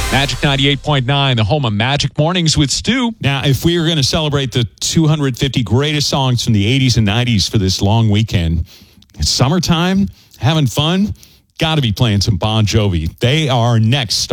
Magic 98.9, the home of Magic Mornings with Stu. Now, if we were going to celebrate the 250 greatest songs from the 80s and 90s for this long weekend, it's summertime, having fun, got to be playing some Bon Jovi. They are next.